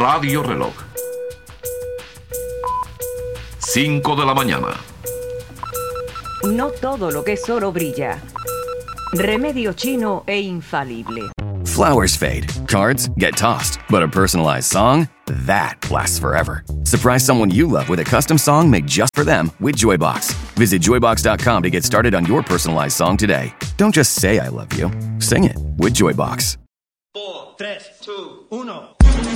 Radio Reloj. 5 de la mañana. No todo lo que es oro brilla. Remedio chino e infalible. Flowers fade, cards get tossed, but a personalized song, that lasts forever. Surprise someone you love with a custom song made just for them with Joybox. Visit joybox.com to get started on your personalized song today. Don't just say I love you, sing it with Joybox. 4, 3, 2, 1.